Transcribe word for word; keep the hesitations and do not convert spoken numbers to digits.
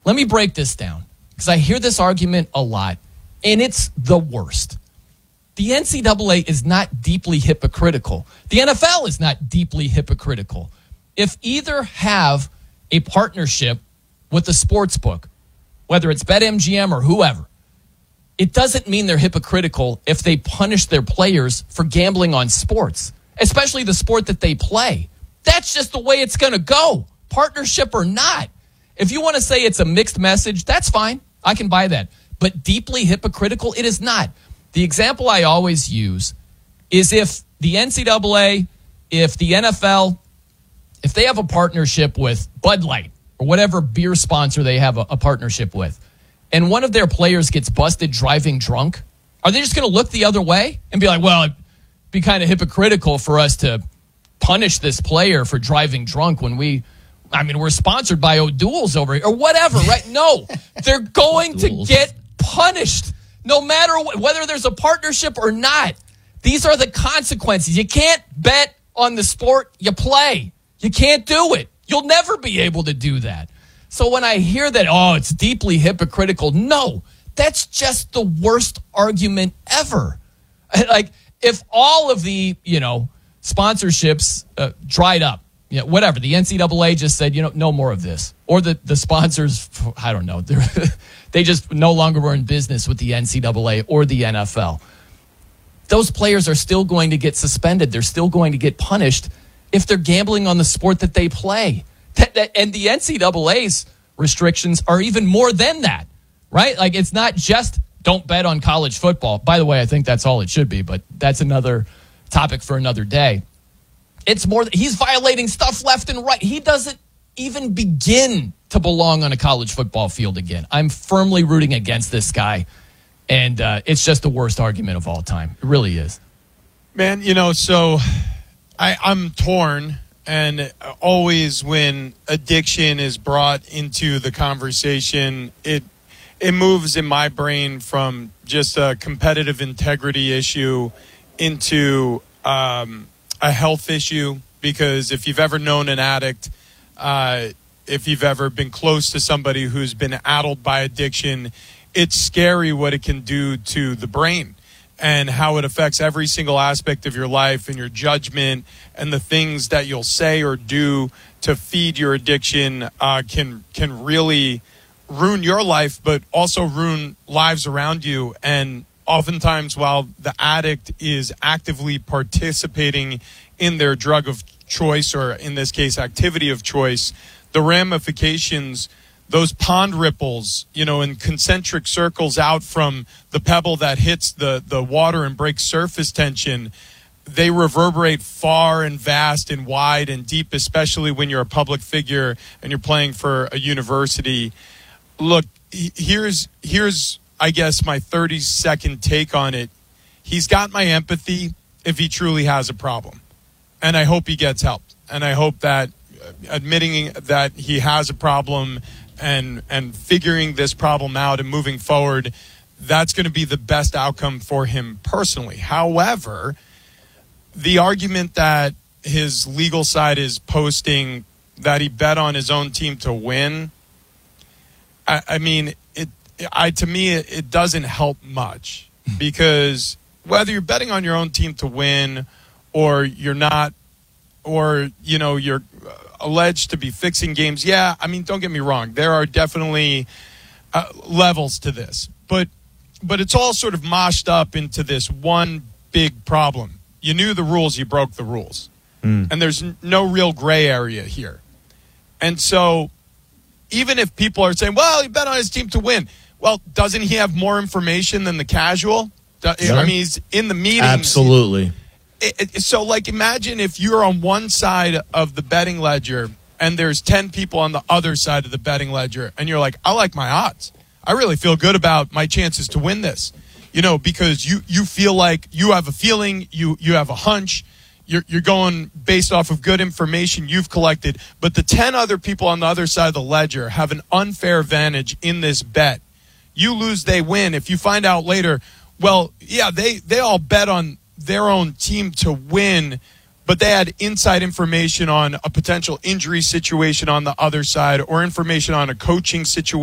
Let me break this down because I hear this argument a lot, and it's the worst. The N C double A is not deeply hypocritical. The N F L is not deeply hypocritical. If either have a partnership with the sports book, whether it's BetMGM or whoever, it doesn't mean they're hypocritical if they punish their players for gambling on sports, especially the sport that they play. That's just the way it's going to go, partnership or not. If you want to say it's a mixed message, that's fine. I can buy that. But deeply hypocritical, it is not. The example I always use is if the N C double A, if the N F L, if they have a partnership with Bud Light or whatever beer sponsor they have a, a partnership with, and one of their players gets busted driving drunk, are they just going to look the other way and be like, well, it'd be kind of hypocritical for us to punish this player for driving drunk when we, I mean, we're sponsored by O'Doul's over here or whatever, right? No, they're going to get punished no matter what, whether there's a partnership or not. These are the consequences. You can't bet on the sport you play. You can't do it. You'll never be able to do that. So when I hear that, oh, it's deeply hypocritical, no, that's just the worst argument ever. Like, if all of the, you know, sponsorships uh, dried up, you know, whatever, the N C double A just said, you know, no more of this. Or the, the sponsors, I don't know, they just no longer were in business with the N C double A or the N F L. Those players are still going to get suspended. They're still going to get punished if they're gambling on the sport that they play. That, that, and the N C double A's restrictions are even more than that, right? Like, it's not just don't bet on college football. By the way, I think that's all it should be, but that's another topic for another day. It's more that he's violating stuff left and right. He doesn't even begin to belong on a college football field again. I'm firmly rooting against this guy, and uh, it's just the worst argument of all time. It really is. Man, you know, so I, I'm torn, and always when addiction is brought into the conversation, it it moves in my brain from just a competitive integrity issue into um, a health issue, because if you've ever known an addict, uh, if you've ever been close to somebody who's been addled by addiction, it's scary what it can do to the brain and how it affects every single aspect of your life and your judgment, and the things that you'll say or do to feed your addiction uh, can can really ruin your life, but also ruin lives around you. And oftentimes, while the addict is actively participating in their drug of choice, or in this case, activity of choice, the ramifications, those pond ripples, you know, in concentric circles out from the pebble that hits the, the water and breaks surface tension, they reverberate far and vast and wide and deep, especially when you're a public figure and you're playing for a university. Look, here's, here's I guess, my thirty-second take on it. He's got my empathy if he truly has a problem. And I hope he gets help. And I hope that admitting that he has a problem and and figuring this problem out and moving forward, that's going to be the best outcome for him personally. However, the argument that his legal side is posting that he bet on his own team to win, I, I mean, it, I to me, it, it doesn't help much, because whether you're betting on your own team to win or you're not, or, you know, you're alleged to be fixing games. Yeah, I mean, don't get me wrong. There are definitely uh, levels to this. But but it's all sort of moshed up into this one big problem. You knew the rules, you broke the rules. Mm. And there's n- no real gray area here. And so even if people are saying, well, he bet on his team to win. Well, doesn't he have more information than the casual? Sure. I mean, he's in the meetings. Absolutely. It, it, so, like, imagine if you're on one side of the betting ledger and there's ten people on the other side of the betting ledger, and you're like, I like my odds. I really feel good about my chances to win this. You know, because you, you feel like you have a feeling, you, you have a hunch, you're, you're going based off of good information you've collected, but the ten other people on the other side of the ledger have an unfair advantage in this bet. You lose, they win. If you find out later, well, yeah, they, they all bet on their own team to win, but they had inside information on a potential injury situation on the other side, or information on a coaching situation